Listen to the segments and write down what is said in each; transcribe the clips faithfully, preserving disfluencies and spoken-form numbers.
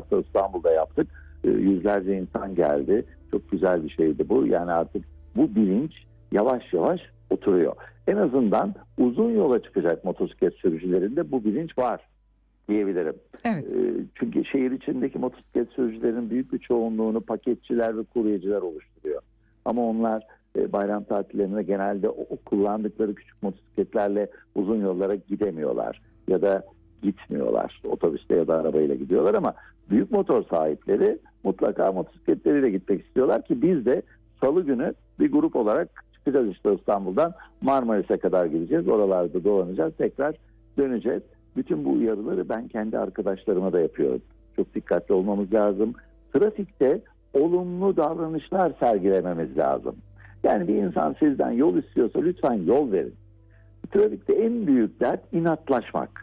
hafta İstanbul'da yaptık. E, yüzlerce insan geldi. Çok güzel bir şeydi bu. Yani artık bu bilinç yavaş yavaş oturuyor. En azından uzun yola çıkacak motosiklet sürücülerinde bu bilinç var diyebilirim. Evet. E, çünkü şehir içindeki motosiklet sürücülerin büyük bir çoğunluğunu paketçiler ve kuryeciler oluşturuyor. Ama onlar e, bayram tatillerinde genelde o, o kullandıkları küçük motosikletlerle uzun yollara gidemiyorlar ya da gitmiyorlar. Otobüste ya da arabayla gidiyorlar ama büyük motor sahipleri mutlaka motosikletleriyle gitmek istiyorlar ki biz de salı günü bir grup olarak çıkacağız işte İstanbul'dan Marmaris'e kadar gideceğiz. Oralarda dolanacağız. Tekrar döneceğiz. Bütün bu uyarıları ben kendi arkadaşlarıma da yapıyorum. Çok dikkatli olmamız lazım. Trafikte olumlu davranışlar sergilememiz lazım. Yani bir insan sizden yol istiyorsa lütfen yol verin. Trafikte en büyük dert inatlaşmak.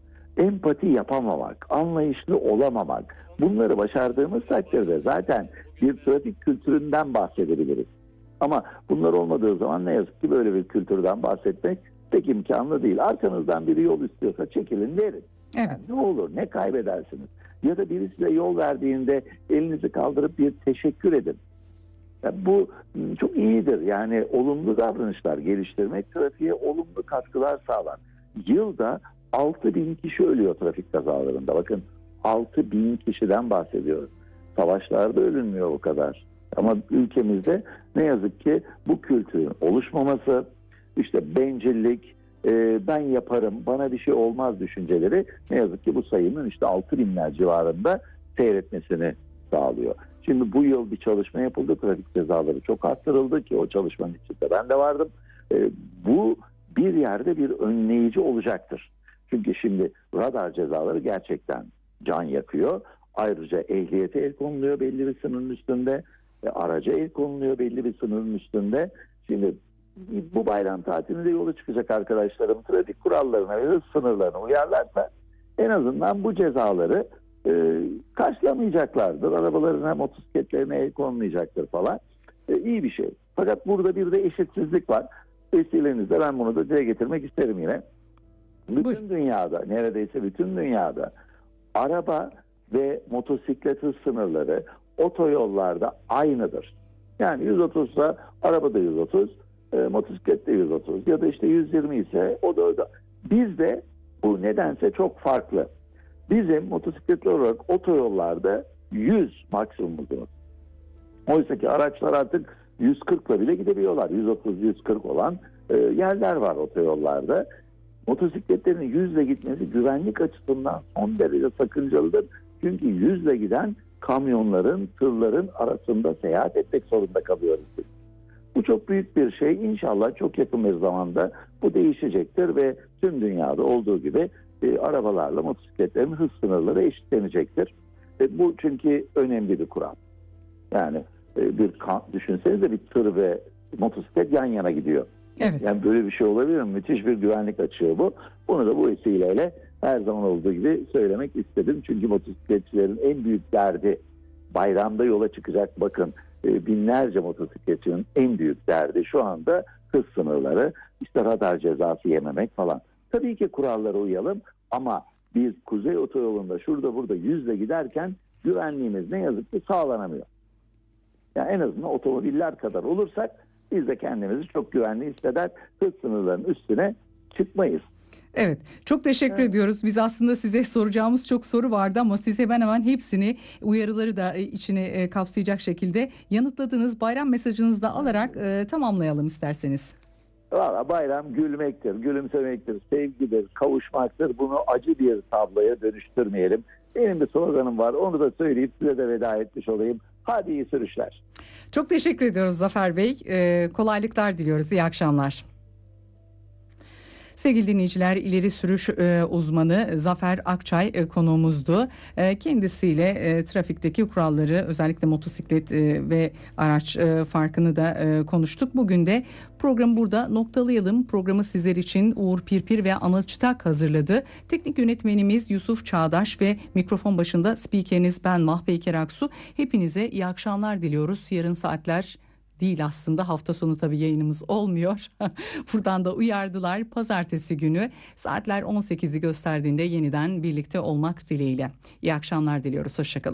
Empati yapamamak, anlayışlı olamamak. Bunları başardığımız takdirde zaten bir trafik kültüründen bahsedebiliriz. Ama bunlar olmadığı zaman ne yazık ki böyle bir kültürden bahsetmek pek imkanlı değil. Arkanızdan biri yol istiyorsa çekilin verin. Evet. Yani ne olur, ne kaybedersiniz? Ya da birisi de yol verdiğinde elinizi kaldırıp bir teşekkür edin. Yani bu çok iyidir. Yani olumlu davranışlar geliştirmek trafiğe olumlu katkılar sağlar. Yılda altı bin kişi ölüyor trafik kazalarında. Bakın altı bin kişiden bahsediyoruz. Savaşlarda ölünmüyor bu kadar. Ama ülkemizde ne yazık ki bu kültürün oluşmaması, işte bencillik, e, ben yaparım, bana bir şey olmaz düşünceleri ne yazık ki bu sayının işte altı binler civarında seyretmesini sağlıyor. Şimdi bu yıl bir çalışma yapıldı. Trafik cezaları çok arttırıldı ki o çalışmanın içinde ben de vardım. E, bu bir yerde bir önleyici olacaktır. Çünkü şimdi radar cezaları gerçekten can yakıyor. Ayrıca ehliyete el konuluyor belli bir sınırın üstünde. E, araca el konuluyor belli bir sınırın üstünde. Şimdi bu bayram tatilinde yola çıkacak arkadaşlarım trafik kurallarına ve hız sınırlarına uyarlarsa en azından bu cezaları e, karşılamayacaklardır. Arabalarına, motosikletlerine el konulacaktır falan. E, iyi bir şey. Fakat burada bir de eşitsizlik var. Vesilenizle ben bunu da dile getirmek isterim yine. Bütün Buyur. dünyada, neredeyse bütün dünyada araba ve motosiklet hız sınırları otoyollarda aynıdır. Yani yüz otuzsa arabada yüz otuz, e, motosiklette yüz otuz ya da işte yüz yirmi ise o da öyle. Bizde bu nedense çok farklı. Bizim motosikletli olarak otoyollarda yüz maksimum hızımız. Oysa ki araçlar artık yüz kırkla bile gidebiliyorlar. yüz otuz yüz kırk olan e, yerler var otoyollarda. Motosikletlerin yüzle gitmesi güvenlik açısından son derece sakıncalıdır. Çünkü yüzle giden kamyonların, tırların arasında seyahat etmek zorunda kalıyoruz biz. Bu çok büyük bir şey. İnşallah çok yakın bir zamanda bu değişecektir ve tüm dünyada olduğu gibi e, arabalarla motosikletlerin hız sınırları eşitlenecektir. E, bu çünkü önemli bir kural. Yani e, bir düşünsenize bir tır ve motosiklet yan yana gidiyor. Evet. Yani böyle bir şey olabilir mi? Müthiş bir güvenlik açığı bu. Bunu da bu vesileyle her zaman olduğu gibi söylemek istedim. Çünkü motosikletçilerin en büyük derdi bayramda yola çıkacak. Bakın binlerce motosikletçinin en büyük derdi şu anda hız sınırları, işte radar cezası yememek falan. Tabii ki kurallara uyalım ama biz Kuzey Otoyolu'nda şurada burada yüzle giderken güvenliğimiz ne yazık ki sağlanamıyor. Yani en azından otomobiller kadar olursak biz de kendimizi çok güvenli hisseder, hız sınırlarının üstüne çıkmayız. Evet, çok teşekkür evet. ediyoruz. Biz aslında size soracağımız çok soru vardı ama siz hemen hemen hepsini, uyarıları da içine kapsayacak şekilde yanıtladınız. Bayram mesajınızı da alarak e, tamamlayalım isterseniz. Valla bayram gülmektir, gülümsemektir, sevgidir, kavuşmaktır. Bunu acı bir tabloya dönüştürmeyelim. Benim bir sloganım var, onu da söyleyip size de veda etmiş olayım. Hadi iyi sürüşler. Çok teşekkür ediyoruz Zafer Bey. Ee, kolaylıklar diliyoruz. İyi akşamlar. Sevgili dinleyiciler, ileri sürüş e, uzmanı Zafer Akçay e, konuğumuzdu. E, kendisiyle e, trafikteki kuralları, özellikle motosiklet e, ve araç e, farkını da e, konuştuk. Bugün de programı burada noktalayalım. Programı sizler için Uğur Pirpir ve Anıl Çıtak hazırladı. Teknik yönetmenimiz Yusuf Çağdaş ve mikrofon başında spikeriniz ben Mahpeyker Aksu. Hepinize iyi akşamlar diliyoruz. Yarın saatler değil aslında, hafta sonu tabii yayınımız olmuyor. Buradan da uyardılar. Pazartesi günü saatler on sekizi gösterdiğinde yeniden birlikte olmak dileğiyle. İyi akşamlar diliyoruz. Hoşçakalın.